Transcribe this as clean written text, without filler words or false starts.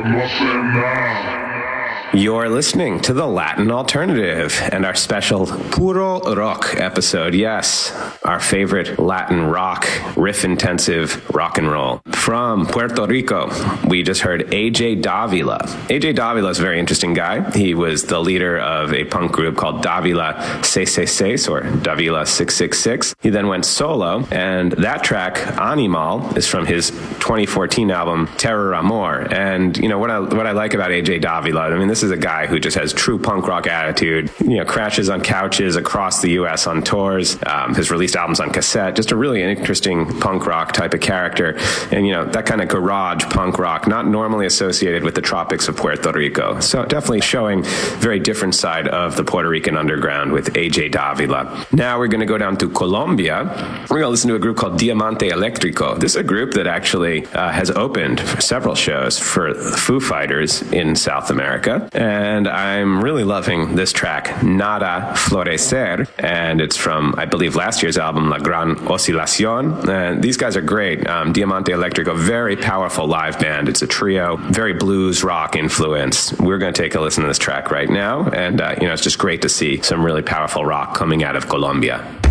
no sé nada. You're listening to the Latin Alternative and our special Puro Rock episode. Yes, our favorite Latin rock, riff-intensive rock and roll. From Puerto Rico, we just heard AJ Davila. AJ Davila is a very interesting guy. He was the leader of a punk group called Davila 666 or Davila 666. He then went solo, and that track, Animal, is from his 2014 album Terror Amor. And you know what I like about AJ Davila, I mean, this is a guy who just has true punk rock attitude, you know, crashes on couches across the U.S. on tours, has released albums on cassette, just a really interesting punk rock type of character. And, you know, that kind of garage punk rock, not normally associated with the tropics of Puerto Rico. So definitely showing very different side of the Puerto Rican underground with AJ Davila. Now we're going to go down to Colombia. We're going to listen to a group called Diamante Electrico. This is a group that actually has opened for several shows for Foo Fighters in South America. And I'm really loving this track, Nada Florecer. And it's from, I believe, last year's album, La Gran Oscilación. And these guys are great. Diamante Electrico, very powerful live band. It's a trio, very blues rock influence. We're going to take a listen to this track right now. And, you know, it's just great to see some really powerful rock coming out of Colombia.